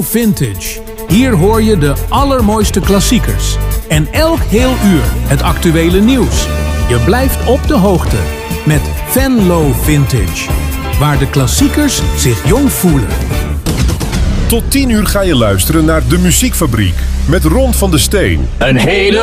Vintage. Hier hoor je de allermooiste klassiekers. En elk heel uur het actuele nieuws. Je blijft op de hoogte met Venlo Vintage. Waar de klassiekers zich jong voelen. Tot 10 uur ga je luisteren naar De Muziekfabriek met Ron van de Steen. Een hele